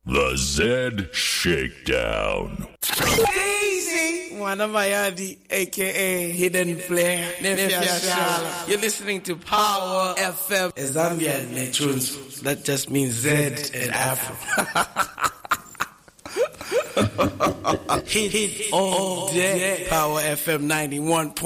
The Zed Shakedown. Easy. Wanamayadi, a.k.a. Hidden Flare. You're listening to Power FM. Zambia Netunes. That just means Zed and Afro. Hit all day. Power FM 91.